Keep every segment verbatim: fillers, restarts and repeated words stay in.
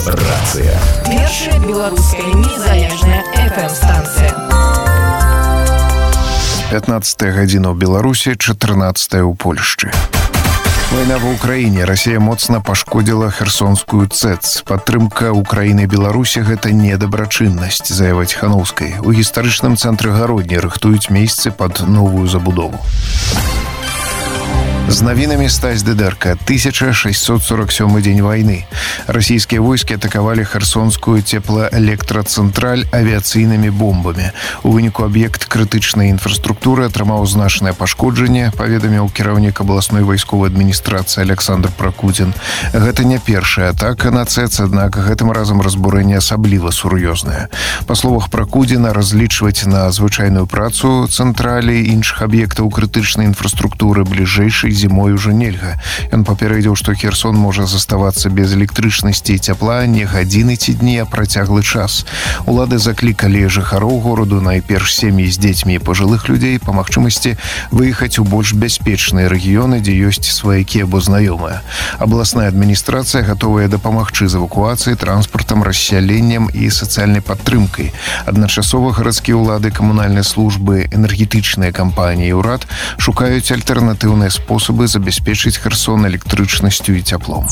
Рацыя. Першая беларуская незалежная эф эм-станцыя. пятнадцатая гадзіна ў Беларусі, чатырнаццатая ў Польшчы. Вайна ва ўкраіне. Расія моцна пашкодзіла херсонскую цэц. Падтрымка Украіны і Беларусі – гэта недабрачыннасць, заявіць Тихановскай. У гістарычным цэнтры Гародні рыхтуюць месцы пад новую забудову. З навінамі Стась Дыдэрка. тысяча шэсцьсот сорок сёмы дзень вайны. Расійскія войскі атакавалі херсонскую цеплаэлектрацэнтраль авіяцыйнымі бомбамі. У выніку аб'ект крытычнай інфраструктуры атрымаў значнае пашкоджанне, паведаміў кіраўнік абласной вайсковай адміністрацыі Александр Пракудзін. Гэта не першая атака на цэц, аднак гэтым разам разбурэнне асабліва сур'ёзнае. Па словах Пракудзіна, разлічваць на звычайную працу цэнтралі і іншых аб'ектаў крытычнай інфраструктуры бліжэйшай зімой уже нельга. Ён папярэдзіў, што Херсон можа заставацца без электрычнасці і цяпла не гадзіны ці дні, а працяглы час. Улады заклікалі жыхароў гораду, найперш сем'і з дзецьмі і пажылых людзей, па магчымасці выехаць у больш бяспечныя рэгіёны, дзе ёсць сваякі або знаёмыя. Абласная адміністрацыя гатовая дапамагчы з эвакуацыяй, транспартам, рассяленнем і сацыяльнай падтрымкай. Адначасова гарадскія ўлады, камунальныя службы, энергетычныя кампаніі і ўрад шукаюць альтэрнатыўныя спосабы забяспечыць Херсон электрычнасцю і цяплом.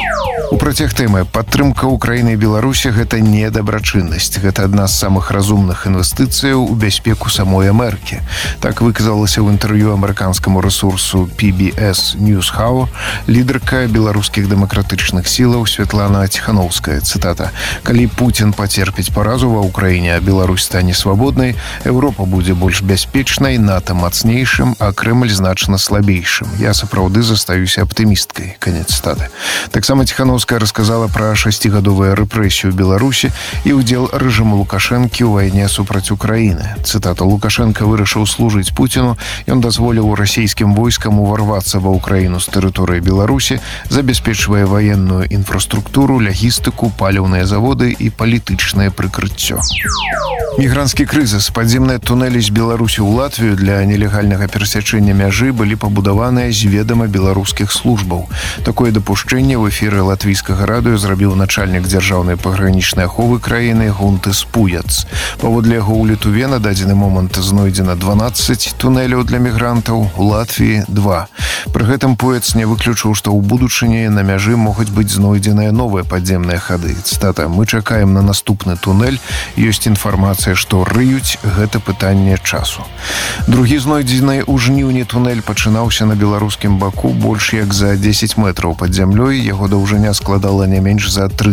У працяг тэмы падтрымка Украіны і Беларусі – гэта не дабрачыннасць. Гэта адна з самых разумных інвестыцыяў у бяспеку самой Амерыкі. Так выказалася ў інтэрв'ю амерыканскаму рэсурсу пі би эс Newshau лідарка беларускіх дэмакратычных сілаў Святлана Тихановская. Цытата. «Калі Путін пацерпіць паразу ва Ўкраіне, а Беларусь стане свабоднай, Еўропа будзе больш бяспечнай, НАТО мацнейшым, а Крэмль значна слабейшым. Я сапраўды застаюся аптымісткай». Канец цытаты. Таксама Тихановская расказала пра шасцігадовую рэпрэсію ў Беларусі і ўдзел рэжыму Лукашэнкі ў вайне супраць Украіны. Цытата. «Лукашенко вырашыў служыць Пуціну. Ён дазволіў расійскім войскам уварвацца ва Ўкраіну з тэрыторыі Беларусі, забяспечвае ваенную інфраструктуру, лагістыку, паліўныя заводы і палітычнае прыкрыццё». Мігранцкі крызіс. Падземныя тунэлі з Беларусі ў Латвію для нелегальнага перасячэння мяжы былі пабудаваныя з ведама беларускіх службаў. Такое дапушчэнне ў эфіры латвійскага радыё зрабіў начальнік дзяржаўнай пагранічнай аховы краіны Гунтыс Пуяц. Паводле яго ў Літве на дадзены момант знойдзена дванаццаць тунэляў для мігрантаў, у Латвіі два. Пры гэтым Пуяц не выключыў, што ў будучыні на мяжы могуць быць знойдзеныя новыя падземныя хады. Цытата. «Мы чакаем на наступны тунэль. Ёсць інфармацыя, што рыюць, гэта пытанне часу». Другі знойдзены ў жніўні тунэль пачынаўся на беларускім баку больш як за дзесяць метраў пад зямлёй. Яго даўжыня складала не менш за тры